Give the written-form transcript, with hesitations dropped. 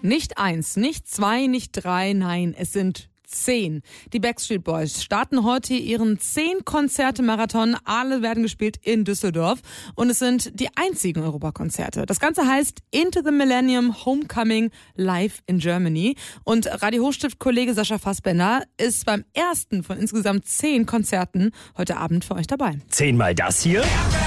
Nicht 1, nicht 2, nicht 3, nein, es sind 10. Die Backstreet Boys starten heute ihren 10-Konzerte-Marathon. Alle werden gespielt in Düsseldorf und es sind die einzigen Europakonzerte. Das Ganze heißt Into the Millennium Homecoming Live in Germany. Und Radio Hochstift-Kollege Sascha Fassbender ist beim ersten von insgesamt 10 Konzerten heute Abend für euch dabei. 10 mal das hier.